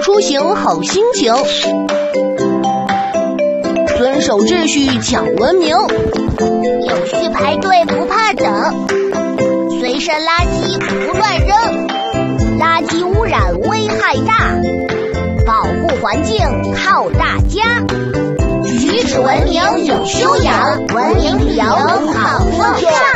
出行好心情。遵守秩序讲文明， 有序排队不怕等，随身垃圾不乱扔，垃圾污染危害大，保护环境靠大家。举止文明有修养，文明理由好风尚。